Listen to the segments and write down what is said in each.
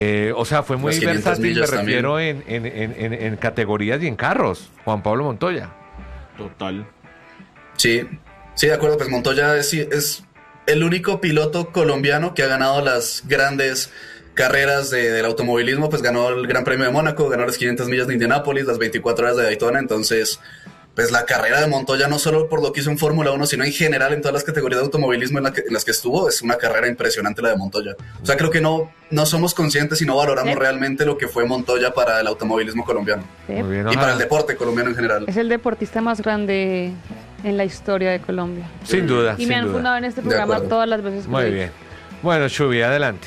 O sea, fue muy Las 500 versátil, me millas refiero en categorías y en carros, Juan Pablo Montoya. Total. Sí, sí, de acuerdo, pues Montoya es el único piloto colombiano que ha ganado las grandes carreras del automovilismo, pues ganó el Gran Premio de Mónaco, ganó las 500 millas de Indianápolis, las 24 horas de Daytona, entonces pues la carrera de Montoya no solo por lo que hizo en Fórmula 1, sino en general en todas las categorías de automovilismo en las que estuvo, es una carrera impresionante la de Montoya. O sea, creo que no somos conscientes y no valoramos realmente lo que fue Montoya para el automovilismo colombiano. Muy bien, Y para el deporte colombiano en general. Es el deportista más grande en la historia de Colombia. Sin duda, Y sin me han duda. fundado en este programa todas las veces que Muy lo he bien. Bueno, Chubi, adelante.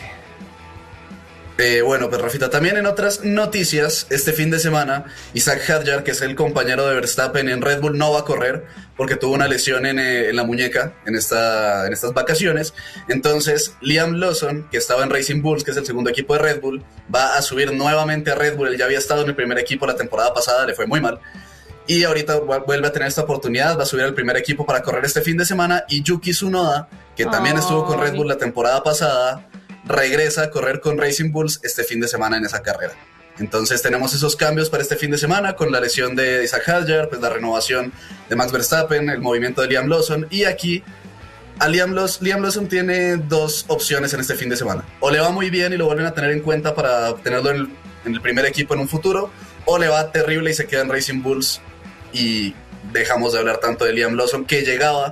Bueno, pues Rafita, también en otras noticias, este fin de semana, Isaac Hadjar, que es el compañero de Verstappen en Red Bull, no va a correr porque tuvo una lesión en la muñeca en estas vacaciones. Entonces, Liam Lawson, que estaba en Racing Bulls, que es el segundo equipo de Red Bull, va a subir nuevamente a Red Bull. Él ya había estado en el primer equipo la temporada pasada, le fue muy mal. Y ahorita vuelve a tener esta oportunidad, va a subir al primer equipo para correr este fin de semana. Y Yuki Tsunoda, que también estuvo con Red Bull la temporada pasada, regresa a correr con Racing Bulls este fin de semana en esa carrera. Entonces tenemos esos cambios para este fin de semana con la lesión de Isaac Hadjar, pues la renovación de Max Verstappen, el movimiento de Liam Lawson. Y aquí a Liam Lawson tiene dos opciones en este fin de semana. O le va muy bien y lo vuelven a tener en cuenta para tenerlo en el primer equipo en un futuro, o le va terrible y se queda en Racing Bulls y dejamos de hablar tanto de Liam Lawson, que llegaba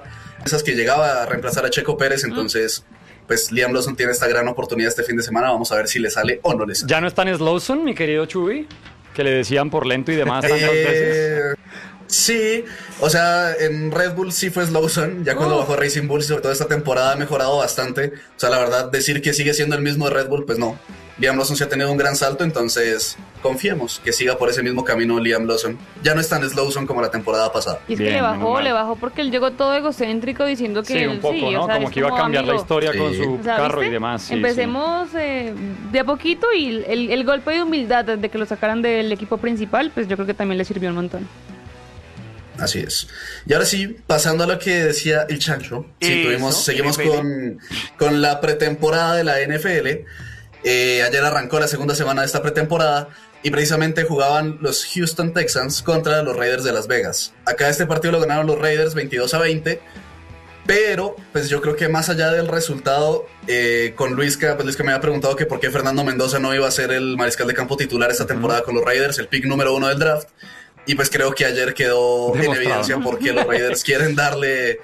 a reemplazar a Checo Pérez. Entonces pues Liam Lawson tiene esta gran oportunidad este fin de semana. Vamos a ver si le sale o no le sale. ¿Ya no está en Slowson, mi querido Chubi? Que le decían por lento y demás tantas veces. Sí, o sea, en Red Bull sí fue Lawson, ya cuando bajó a Racing Bull y sobre todo esta temporada ha mejorado bastante. O sea, la verdad, decir que sigue siendo el mismo de Red Bull, pues no. Liam Lawson sí ha tenido un gran salto, entonces confiemos que siga por ese mismo camino Liam Lawson. Ya no es tan Lawson como la temporada pasada. Y es que le bajó porque él llegó todo egocéntrico diciendo que sí, un poco, ¿no? O sea, como que iba a cambiar la historia con su carro, ¿viste? Y demás. Sí, empecemos de a poquito, y el golpe de humildad de que lo sacaran del equipo principal, pues yo creo que también le sirvió un montón. Así es. Y ahora sí, pasando a lo que decía el Chancho, seguimos con la pretemporada de la NFL. Ayer arrancó la segunda semana de esta pretemporada y precisamente jugaban los Houston Texans contra los Raiders de Las Vegas. Acá este partido lo ganaron los Raiders 22-20, pero pues yo creo que más allá del resultado, con Luisca me había preguntado que por qué Fernando Mendoza no iba a ser el mariscal de campo titular esta temporada con los Raiders, el pick número 1 del draft. Y pues creo que ayer quedó en evidencia por qué los Raiders quieren darle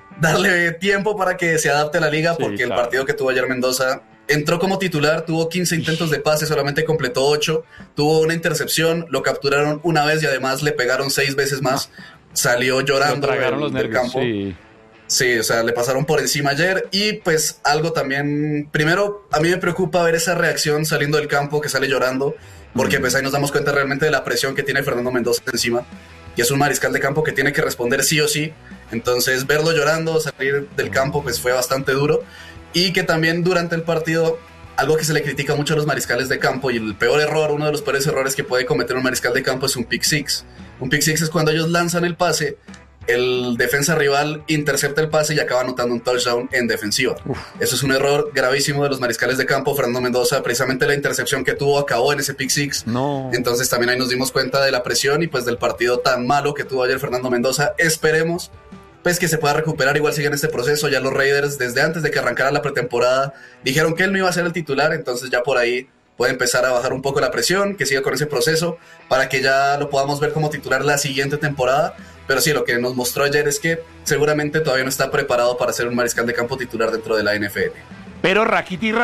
tiempo para que se adapte a la liga, porque el partido que tuvo ayer Mendoza entró como titular, tuvo 15 intentos de pase, solamente completó 8, tuvo una intercepción, lo capturaron una vez y además le pegaron 6 veces más, salió llorando del campo. Sí, o sea, le pasaron por encima ayer. Y pues algo también, primero a mí me preocupa ver esa reacción saliendo del campo, que sale llorando, porque pues ahí nos damos cuenta realmente de la presión que tiene Fernando Mendoza encima, y es un mariscal de campo que tiene que responder sí o sí. Entonces verlo llorando, salir del campo, pues fue bastante duro. Y que también durante el partido, algo que se le critica mucho a los mariscales de campo, y el peor error, uno de los peores errores que puede cometer un mariscal de campo, es un pick six. Un pick six es cuando ellos lanzan el pase, el defensa rival intercepta el pase y acaba anotando un touchdown en defensiva. Eso es un error gravísimo de los mariscales de campo. Fernando Mendoza, precisamente la intercepción que tuvo, acabó en ese pick six. Entonces también ahí nos dimos cuenta de la presión y pues del partido tan malo que tuvo ayer Fernando Mendoza. Esperemos pues que se pueda recuperar, igual sigue en este proceso. Ya los Raiders, desde antes de que arrancara la pretemporada, dijeron que él no iba a ser el titular, entonces ya por ahí puede empezar a bajar un poco la presión, que siga con ese proceso para que ya lo podamos ver como titular la siguiente temporada. Pero sí, lo que nos mostró ayer es que seguramente todavía no está preparado para ser un mariscal de campo titular dentro de la NFL. Pero Rakiti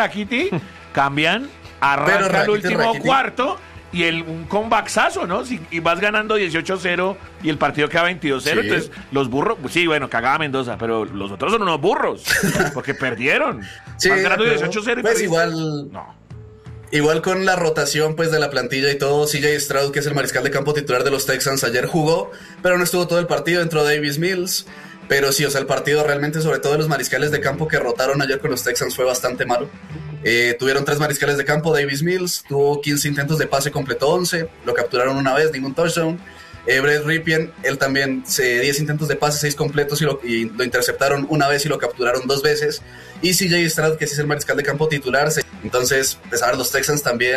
cambian, arranca el último cuarto y un comebacksazo, ¿no? Y vas ganando 18-0 y el partido queda 22-0, sí. Entonces los burros, sí, bueno, cagaba Mendoza, pero los otros son unos burros, porque perdieron. Sí, vas ganando 18-0 y pues igual... No. Igual con la rotación pues de la plantilla y todo, CJ Stroud, que es el mariscal de campo titular de los Texans, ayer jugó, pero no estuvo todo el partido, entró Davis Mills. Pero sí, o sea, el partido realmente, sobre todo de los mariscales de campo que rotaron ayer con los Texans, fue bastante malo. Tuvieron 3 mariscales de campo. Davis Mills tuvo 15 intentos de pase, completó 11, lo capturaron una vez, ningún touchdown. Brett Ripien, él también 10 intentos de pase, 6 completos y lo interceptaron una vez y lo capturaron 2 veces. Y CJ Stroud, que sí es el mariscal de campo titular. Entonces, pues a ver, los Texans también